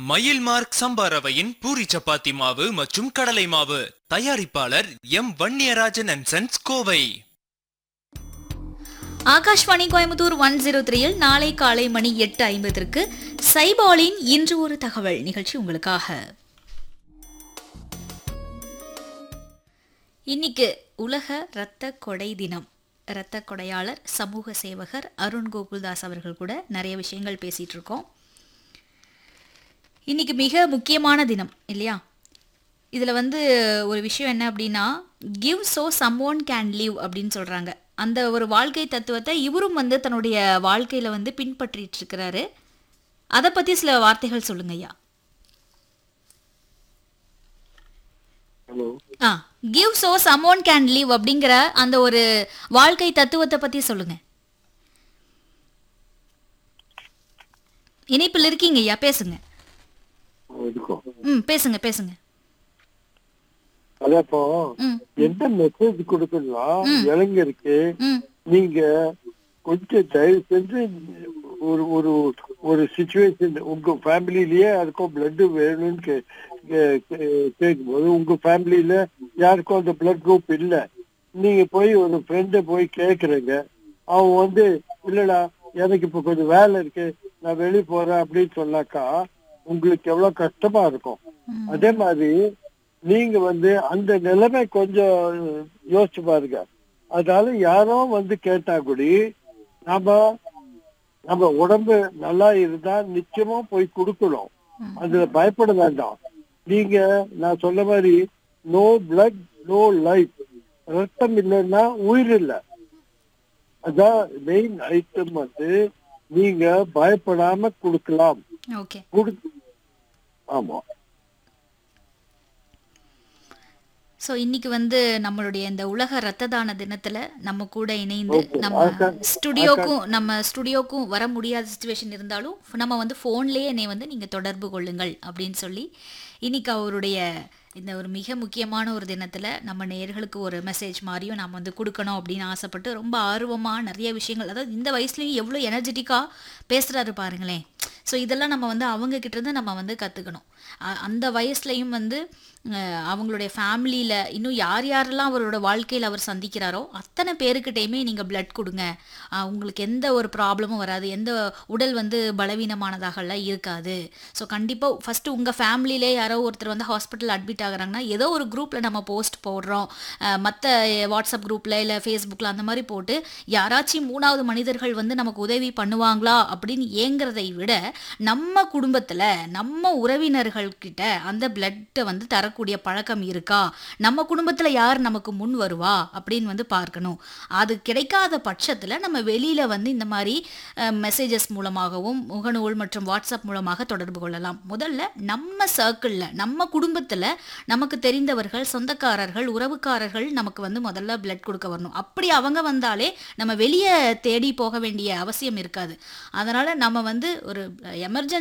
மயில் மார்க் சம்பா ரவையின் பூரி சப்பாத்தி மாவு மற்றும் கடலை மாவு. தயாரிப்பாளர் M Vanniyarajan and sons, Kovai. Akashvani Coimbatore 103 நாளை காலை மணி 8:50 சைபாலின் இன்று ஒரு தகவல் நிகழ்ச்சி உங்களுக்காக. இன்னைக்கு உலக இரத்த கொடை தினம். இரத்த கொடையாளர் சமூக சேவகர் அருண் கோகுல்தாஸ் அவர்கள் கூட நிறைய விஷயங்கள் பேசிட்டு இருக்கோம். இன்னைக்கு மிக முக்கியமான தினம் இல்லையா? இதில் ஒரு விஷயம் என்ன அப்படின்னா, give so some one can live அப்படின்னு சொல்கிறாங்க. அந்த ஒரு வாழ்க்கை தத்துவத்தை இவரும் தன்னுடைய வாழ்க்கையில் பின்பற்றிட்டு இருக்கிறாரு. அதை பற்றி சில வார்த்தைகள் சொல்லுங்க ஐயா. Give so some one can live அப்படிங்கிற அந்த ஒரு வாழ்க்கை தத்துவத்தை பற்றி சொல்லுங்க. இணைப்பில் இருக்கீங்க ஐயா, பேசுங்க. பேசுங்க பேசுங்க. அதப்போ என்ன மெசேஜ் கொடுக்கலாம் இளைஞருக்கு, நீங்க கொஞ்சம் தயவு செஞ்சு ஒரு ஒரு ஒரு சிச்சுவேஷன் உங்க ஃபேமிலிலயே யாருக்கும் பிளட் வேணும்னு கேட்கும்போது, உங்க ஃபேமிலியில யாருக்கும் அந்த பிளட் குரூப் இல்ல, நீங்க போய் ஒரு ஃப்ரெண்ட போய் கேக்குறீங்க, அவன் இல்லடா எனக்கு இப்ப கொஞ்சம் வேலை இருக்கு நான் வெளியே போறேன் அப்படின்னு சொன்னாக்கா உங்களுக்கு எவ்வளவு கஷ்டமா இருக்கும். அதே மாதிரி நீங்க அந்த நிலைமை கொஞ்சம் யோசிச்சு பாருங்க. அதனால யாரோ கேட்டா கூட நம்ம உடம்பு நல்லா இருந்தா நிச்சயமா போய் கொடுக்கணும். அதுல பயப்பட வேண்டாம். நீங்க நான் சொன்ன மாதிரி நோ பிளட் நோ லைஃப், ரத்தம் இல்லைன்னா உயிர் இல்லை. அதான் மெயின் ஐட்டம். நீங்க பயப்படாம கொடுக்கலாம். ஆமா. ஸோ இன்னைக்கு நம்மளுடைய இந்த உலக ரத்த தான தினத்துல நம்ம கூட இணைந்து நம்ம ஸ்டுடியோக்கும் வர முடியாத சிச்சுவேஷன் இருந்தாலும் நம்ம ஃபோன்லேயே என்னை நீங்க தொடர்பு கொள்ளுங்கள் அப்படின்னு சொல்லி இன்னைக்கு அவருடைய இந்த ஒரு மிக முக்கியமான ஒரு தினத்தில் நம்ம நேயர்களுக்கு ஒரு மெசேஜ் மாதிரியும் நாம் கொடுக்கணும் அப்படின்னு ஆசைப்பட்டு ரொம்ப ஆர்வமாக நிறைய விஷயங்கள், அதாவது இந்த வயசுலேயும் எவ்வளோ எனர்ஜெட்டிக்காக பேசுகிறாரு பாருங்களேன். ஸோ இதெல்லாம் நம்ம அவங்கக்கிட்டேருந்து நம்ம கற்றுக்கணும். அந்த வயசுலையும் அவங்களுடைய ஃபேமிலியில் இன்னும் யார் யாரெல்லாம் அவரோட வாழ்க்கையில் அவர் சந்திக்கிறாரோ அத்தனை பேருக்கிட்டையுமே நீங்கள் பிளட் கொடுங்க, உங்களுக்கு எந்த ஒரு ப்ராப்ளமும் வராது, எந்த உடல் பலவீனமானதாகலாம் இருக்காது. ஸோ கண்டிப்பாக ஃபஸ்ட்டு உங்கள் ஃபேமிலியிலே யாரோ ஒருத்தர் ஹாஸ்பிட்டல் அட்மிட் ஆகுறாங்கன்னா ஏதோ ஒரு குரூப்பில் நம்ம போஸ்ட் போடுறோம், மற்ற வாட்ஸ்அப் குரூப்பில் இல்லை ஃபேஸ்புக்கில் அந்த மாதிரி போட்டு யாராச்சும் மூணாவது மனிதர்கள் நமக்கு உதவி பண்ணுவாங்களா அப்படின்னு ஏங்கிறதை விட நம்ம குடும்பத்தில் நம்ம உறவினர்கள்கிட்ட அந்த பிளட்டை தரக்கூடிய பழக்கம் இருக்கா, நம்ம குடும்பத்தில் யார் நமக்கு முன் வருவா அப்படின்னு பார்க்கணும். அது கிடைக்காத பட்சத்தில் நம்ம வெளியில் இந்த மாதிரி மெசேஜஸ் மூலமாகவும் முகநூல் மற்றும் வாட்ஸ்அப் மூலமாக தொடர்பு கொள்ளலாம். முதல்ல நம்ம சர்க்கிளில் நம்ம குடும்பத்தில் நமக்கு தெரிந்தவர்கள், சொந்தக்காரர்கள், உறவுக்காரர்கள் நமக்கு முதல்ல பிளட் கொடுக்க வரணும். அப்படி அவங்க வந்தாலே நம்ம வெளியே தேடி போக வேண்டிய அவசியம் இருக்காது. அதனால நம்ம ஒரு எமர்ஜென்சி